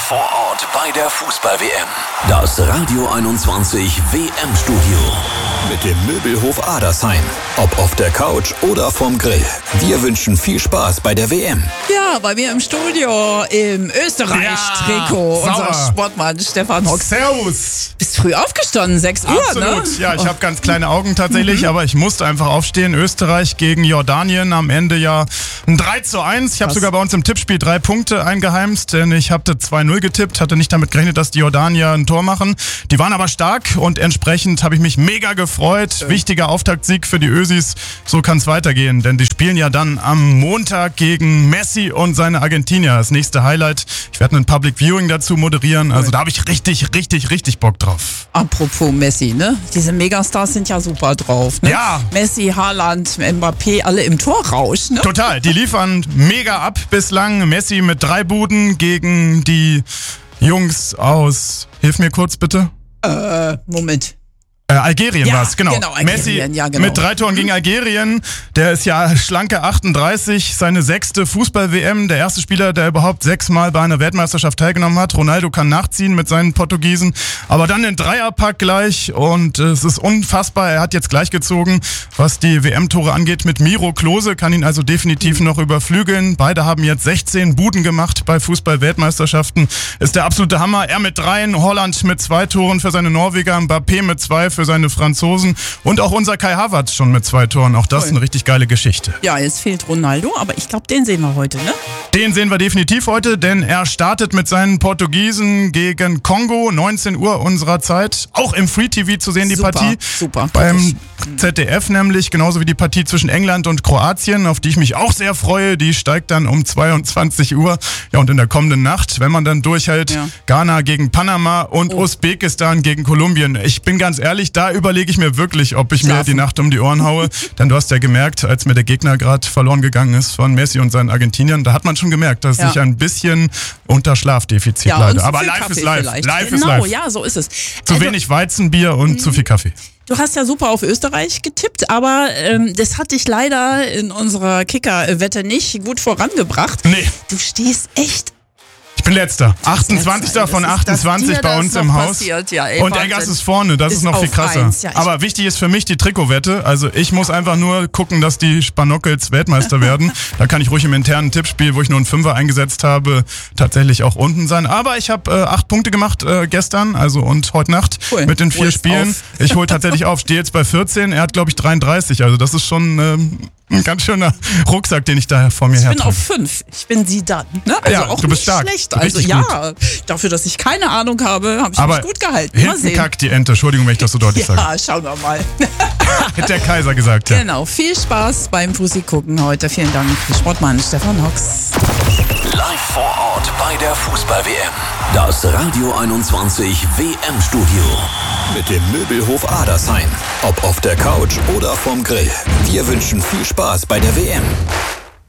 vor Ort bei der Fußball-WM. Das Radio 21 WM-Studio. Mit dem Möbelhof Adersheim. Ob auf der Couch oder vorm Grill. Wir wünschen viel Spaß bei der WM. Ja, bei mir im Studio im Österreich-Trikot. Unser Sportmann Stefan Hock. Servus. Bist früh aufgestanden, 6 Uhr, Absolut. ne? Ja, ich habe ganz kleine Augen tatsächlich, aber ich musste einfach aufstehen. Österreich gegen Jordanien, am Ende ja ein 3:1. Ich habe sogar bei uns im Tippspiel 3 Punkte eingeheimst, denn ich hatte 2-0 getippt, hatte nicht damit gerechnet, dass die Jordanier ein Tor machen. Die waren aber stark und entsprechend habe ich mich mega gefreut. Wichtiger Auftaktsieg für die Ösis. So kann es weitergehen, denn die spielen ja dann am Montag gegen Messi und seine Argentinier. Das nächste Highlight. Ich werde ein Public Viewing dazu moderieren. Also da habe ich richtig Bock drauf. Apropos Messi, ne? Diese Megastars sind ja super drauf, ne? Ja. Messi, Haaland, Mbappé, alle im Torrausch, ne? Total, die liefern mega ab bislang. Messi mit 3 Buden gegen die Jungs aus, hilf mir kurz bitte. Moment. Algerien Ja, war es, genau. genau, Algerien, Messi ja, genau. mit 3 Toren gegen Algerien. Der ist ja schlanke 38, seine 6. Fußball-WM. Der erste Spieler, der überhaupt 6-mal bei einer Weltmeisterschaft teilgenommen hat. Ronaldo kann nachziehen mit seinen Portugiesen. Aber dann den Dreierpack gleich und es ist unfassbar. Er hat jetzt gleich gezogen, was die WM-Tore angeht mit Miro Klose. Kann ihn also definitiv noch überflügeln. Beide haben jetzt 16 Buden gemacht bei Fußball-Weltmeisterschaften. Ist der absolute Hammer. Er mit 3, Holland mit 2 Toren für seine Norweger, Mbappé mit 2 für seine Franzosen und auch unser Kai Havertz schon mit 2 Toren. Auch das eine richtig geile Geschichte. Ja, jetzt fehlt Ronaldo, aber ich glaube, den sehen wir heute, ne? Den sehen wir definitiv heute, denn er startet mit seinen Portugiesen gegen Kongo, 19 Uhr unserer Zeit. Auch im Free TV zu sehen, die Super, Partie. super. Beim ZDF nämlich, genauso wie die Partie zwischen England und Kroatien, auf die ich mich auch sehr freue. Die steigt dann um 22 Uhr. Ja, und in der kommenden Nacht, wenn man dann durchhält, Ghana gegen Panama und Usbekistan gegen Kolumbien. Ich bin ganz ehrlich, da überlege ich mir wirklich, ob ich mir die Nacht um die Ohren haue. Denn du hast ja gemerkt, als mir der Gegner gerade verloren gegangen ist von Messi und seinen Argentiniern, da hat man schon gemerkt, dass ich ein bisschen unter Schlafdefizit leide. Aber live ist live. Live ist live. Ja, so ist es. Zu wenig Weizenbier und zu viel Kaffee. Du hast ja super auf Österreich getippt, aber das hat dich leider in unserer Kicker-Wette nicht gut vorangebracht. Nee. Du stehst echt... Ich bin letzter. 28. von 28 bei uns im Haus. Ja, und Eggers ist vorne, das ist noch viel krasser. 1, ja, aber wichtig ist für mich die Trikotwette. Also ich muss einfach nur gucken, dass die Spanockels Weltmeister werden. Da kann ich ruhig im internen Tippspiel, wo ich nur einen 5er eingesetzt habe, tatsächlich auch unten sein. Aber ich habe 8 Punkte gemacht gestern, also und heute Nacht mit den 4 Spielen. Ich hole tatsächlich auf, stehe jetzt bei 14. Er hat, glaube ich, 33. Also das ist schon... ein ganz schöner Rucksack, den ich da vor mir her. Ich bin auf 5. Ich bin sie dann. Ne? Also ja, auch du bist nicht stark. schlecht. Also ja, dafür, dass ich keine Ahnung habe, habe ich mich gut gehalten. Mal hinten sehen. kackt die Ente. Entschuldigung, wenn ich das so deutlich sage. Ja, schauen wir mal. Hätte der Kaiser gesagt, ja. Genau. Viel Spaß beim Fussi gucken heute. Vielen Dank, Sportmann Stefan Hocks. Live vor Ort bei der Fußball-WM. Das Radio 21 WM-Studio. Mit dem Möbelhof Adersheim. Ob auf der Couch oder vorm Grill. Wir wünschen viel Spaß bei der WM.